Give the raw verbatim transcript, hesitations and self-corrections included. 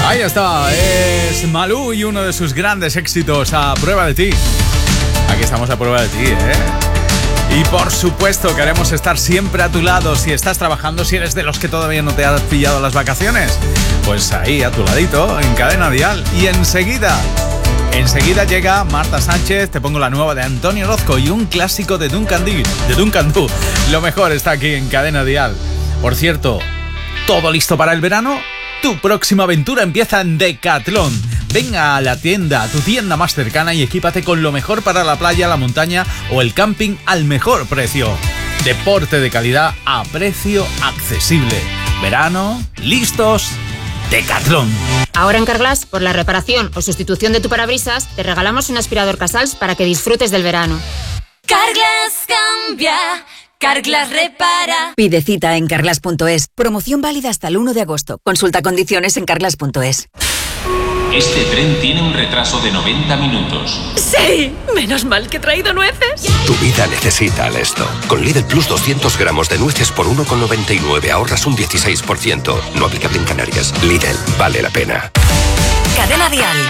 Ahí está, es Malú y uno de sus grandes éxitos, A Prueba de Ti. Aquí estamos a prueba de ti, ¿eh? Y por supuesto queremos estar siempre a tu lado. Si estás trabajando, si eres de los que todavía no te has pillado las vacaciones, pues ahí a tu ladito, en Cadena Dial. Y enseguida, enseguida llega Marta Sánchez, te pongo la nueva de Antonio Orozco y un clásico de Duncan D, de Duncan Du. Lo mejor está aquí en Cadena Dial. Por cierto, ¿todo listo para el verano? Tu próxima aventura empieza en Decathlon. Venga a la tienda, a tu tienda más cercana y equípate con lo mejor para la playa, la montaña o el camping al mejor precio. Deporte de calidad a precio accesible. Verano, listos, Decathlon. Ahora en Carglass, por la reparación o sustitución de tu parabrisas, te regalamos un aspirador Casals para que disfrutes del verano. Carglass cambia, Carglass repara. Pide cita en carglass punto es. Promoción válida hasta el uno de agosto. Consulta condiciones en carglass punto es. Este tren tiene un retraso de noventa minutos. ¡Sí! Menos mal que he traído nueces. Tu vida necesita esto. Con Lidl Plus doscientos gramos de nueces por uno con noventa y nueve ahorras un dieciséis por ciento. No aplicable en Canarias. Lidl, vale la pena. Cadena Dial.